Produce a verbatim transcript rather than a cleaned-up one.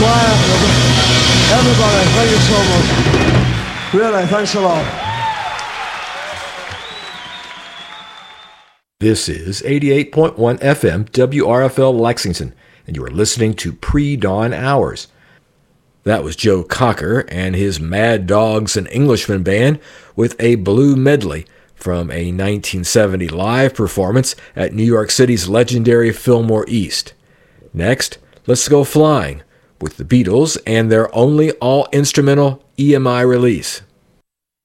choir, everybody, thank you so much. Really, thanks a lot. This is eighty-eight point one F M W R F L Lexington, and you are listening to Pre-Dawn Hours. That was Joe Cocker and his Mad Dogs and Englishmen band with a blue medley from a nineteen seventy live performance at New York City's legendary Fillmore East. Next, let's go flying with the Beatles and their only all-instrumental E M I release.